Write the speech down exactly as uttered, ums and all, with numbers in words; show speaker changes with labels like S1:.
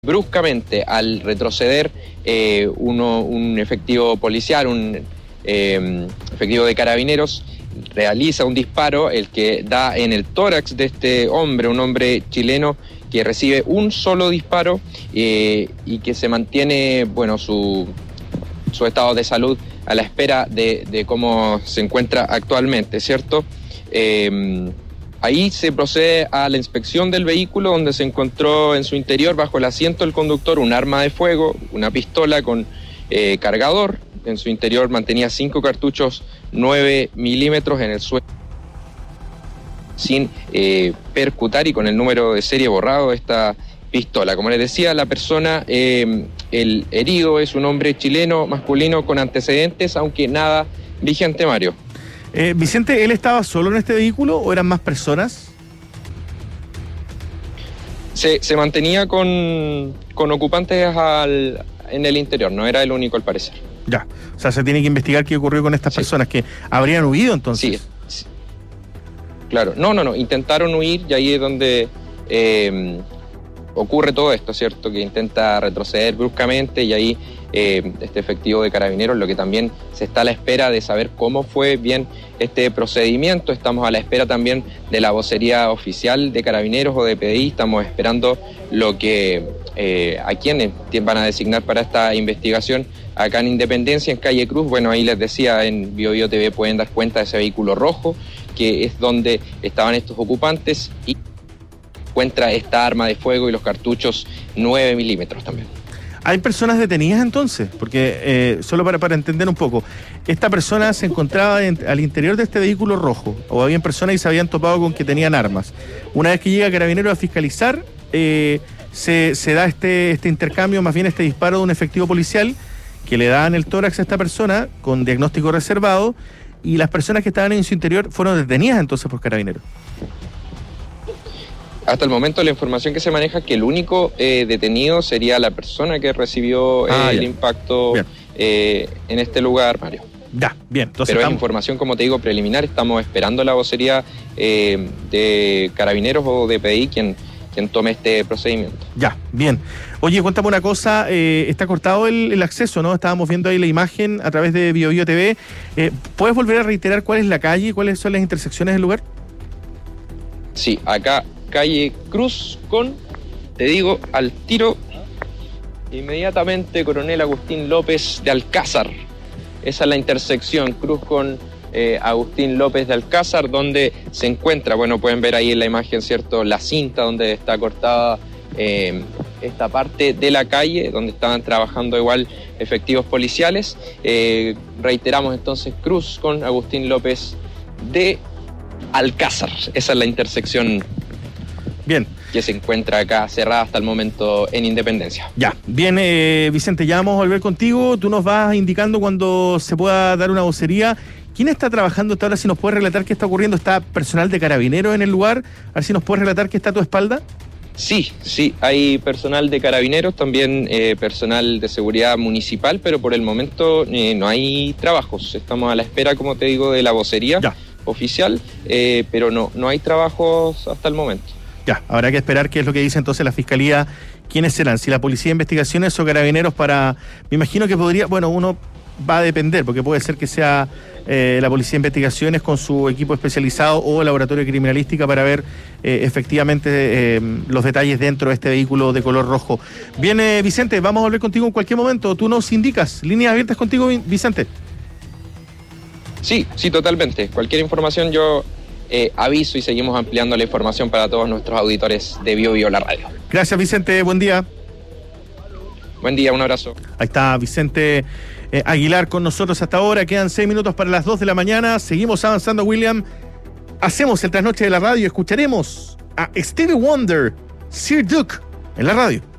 S1: Bruscamente, al retroceder eh, uno, un efectivo policial, un eh, efectivo de carabineros, realiza un disparo, el que da en el tórax de este hombre, un hombre chileno que recibe un solo disparo eh, y que se mantiene, bueno, su, su estado de salud a la espera de, de cómo se encuentra actualmente, ¿cierto? Eh, Ahí se procede a la inspección del vehículo, donde se encontró en su interior, bajo el asiento del conductor, un arma de fuego, una pistola con eh, cargador. En su interior mantenía cinco cartuchos nueve milímetros en el suelo, sin eh, percutar y con el número de serie borrado de esta pistola. Como les decía, la persona, eh, el herido es un hombre chileno, masculino, con antecedentes, aunque nada vigente, Mario.
S2: Eh, Vicente, ¿él estaba solo en este vehículo o eran más personas?
S1: Se, se mantenía con, con ocupantes al, en el interior, no era el único al parecer.
S2: Ya, o sea, se tiene que investigar qué ocurrió con estas sí. personas que habrían huido entonces.
S1: Sí, sí, claro, no, no, no, intentaron huir y ahí es donde eh, ocurre todo esto, ¿cierto? Que intenta retroceder bruscamente y ahí eh, este efectivo de carabineros, lo que también se está a la espera de saber cómo fue bien este procedimiento. Estamos a la espera también de la vocería oficial de carabineros o de P D I, estamos esperando lo que eh, a quienes van a designar para esta investigación acá en Independencia, en Calle Cruz. Bueno, ahí les decía, en Bio Bio T V pueden dar cuenta de ese vehículo rojo, que es donde estaban estos ocupantes, y encuentra esta arma de fuego y los cartuchos nueve milímetros también.
S2: ¿Hay personas detenidas entonces? Porque, eh, solo para, para entender un poco, esta persona se encontraba en, al interior de este vehículo rojo, o habían personas y se habían topado con que tenían armas. Una vez que llega Carabineros a fiscalizar, eh, se, se da este, este intercambio, más bien este disparo de un efectivo policial, que le da en el tórax a esta persona con diagnóstico reservado, y las personas que estaban en su interior fueron detenidas entonces por Carabineros.
S1: Hasta el momento la información que se maneja es que el único eh, detenido sería la persona que recibió eh, ah, el impacto eh, en este lugar, Mario.
S2: Ya, bien. Entonces
S1: Pero
S2: estamos...
S1: es información, como te digo, preliminar. Estamos esperando la vocería eh, de Carabineros o de P D I quien, quien tome este procedimiento.
S2: Ya, bien. Oye, cuéntame una cosa, eh, está cortado el, el acceso, ¿no? Estábamos viendo ahí la imagen a través de Bio Bio T V. Eh, ¿Puedes volver a reiterar cuál es la calle, cuáles son las intersecciones del lugar?
S1: Sí, acá Calle Cruz con, te digo, al tiro, inmediatamente Coronel Agustín López de Alcázar. Esa es la intersección, Cruz con eh, Agustín López de Alcázar, donde se encuentra, bueno, pueden ver ahí en la imagen, ¿cierto?, la cinta donde está cortada eh, esta parte de la calle, donde estaban trabajando igual efectivos policiales. Eh, reiteramos entonces, Cruz con Agustín López de Alcázar. Esa es la intersección.
S2: Bien.
S1: Que se encuentra acá cerrada hasta el momento en Independencia.
S2: Ya, bien, eh, Vicente, ya vamos a volver contigo. Tú nos vas indicando cuando se pueda dar una vocería. ¿Quién está trabajando hasta ahora? Si nos puedes relatar qué está ocurriendo. ¿Está personal de Carabineros en el lugar? A ver si nos puedes relatar qué está a tu espalda.
S1: Sí, sí, hay personal de Carabineros, también eh, personal de seguridad municipal, pero por el momento eh, no hay trabajos. Estamos a la espera, como te digo, de la vocería ya. oficial, eh, pero no, no hay trabajos hasta el momento.
S2: Ya, habrá que esperar qué es lo que dice entonces la Fiscalía, quiénes serán, si la Policía de Investigaciones o Carabineros para... Me imagino que podría, bueno, uno va a depender, porque puede ser que sea eh, la Policía de Investigaciones con su equipo especializado o el Laboratorio de Criminalística para ver eh, efectivamente eh, los detalles dentro de este vehículo de color rojo. Bien, eh, Vicente, vamos a volver contigo en cualquier momento, tú nos indicas, líneas abiertas contigo, Vicente.
S1: Sí, sí, totalmente, cualquier información yo... Eh, aviso y seguimos ampliando la información para todos nuestros auditores de Bio Bio, la radio.
S2: Gracias, Vicente, buen día.
S1: Buen día, un abrazo.
S2: Ahí está Vicente eh, Aguilar con nosotros hasta ahora, quedan seis minutos para las dos de la mañana, seguimos avanzando, William, hacemos el trasnoche de la radio y escucharemos a Stevie Wonder, Sir Duke, en la radio.